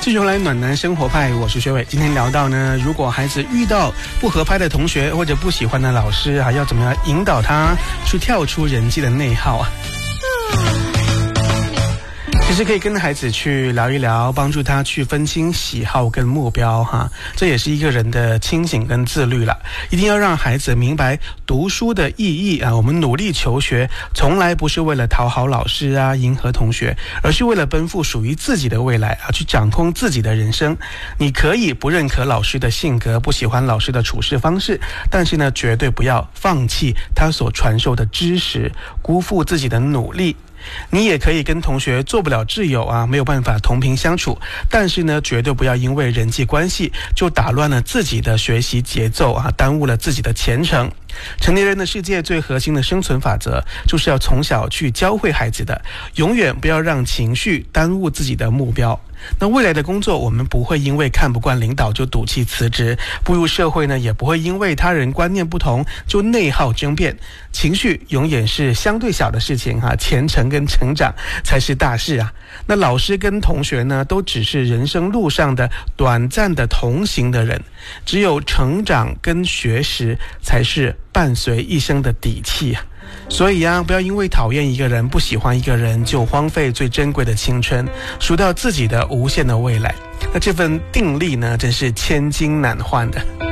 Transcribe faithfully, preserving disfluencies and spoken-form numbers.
继续来暖男生活派，我是学伟。今天聊到呢，如果孩子遇到不合拍的同学或者不喜欢的老师啊，要怎么样引导他去跳出人际的内耗啊？其实可以跟孩子去聊一聊，帮助他去分清喜好跟目标哈，这也是一个人的清醒跟自律了。一定要让孩子明白读书的意义啊，我们努力求学从来不是为了讨好老师啊，迎合同学，而是为了奔赴属于自己的未来啊，去掌控自己的人生。你可以不认可老师的性格，不喜欢老师的处事方式，但是呢，绝对不要放弃他所传授的知识，辜负自己的努力。你也可以跟同学做不了挚友啊，没有办法同频相处，但是呢，绝对不要因为人际关系就打乱了自己的学习节奏啊，耽误了自己的前程。成年人的世界最核心的生存法则，就是要从小去教会孩子的，永远不要让情绪耽误自己的目标。那未来的工作，我们不会因为看不惯领导就赌气辞职，步入社会呢，也不会因为他人观念不同就内耗争辩。情绪永远是相对小的事情哈、啊，前程跟成长才是大事啊。那老师跟同学呢，都只是人生路上的短暂的同行的人，只有成长跟学识才是伴随一生的底气啊。所以啊，不要因为讨厌一个人，不喜欢一个人，就荒废最珍贵的青春，输掉自己的无限的未来。那这份定力呢，真是千金难换的。